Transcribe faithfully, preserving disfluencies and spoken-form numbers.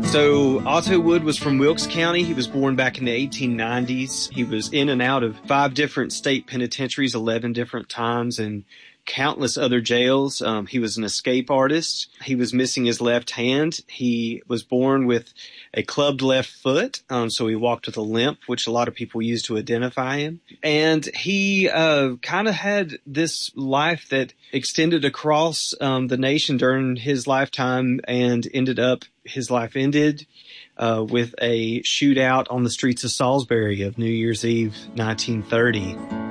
So Otto Wood was from Wilkes County. He was born back in the eighteen nineties. He was in and out of five different state penitentiaries, eleven different times, and countless other jails. Um, he was an escape artist. He was missing his left hand. He was born with a clubbed left foot, um, so he walked with a limp, which a lot of people use to identify him. And he uh, kind of had this life that extended across um, the nation during his lifetime, and ended up, his life ended uh, with a shootout on the streets of Salisbury of New Year's Eve, nineteen thirty.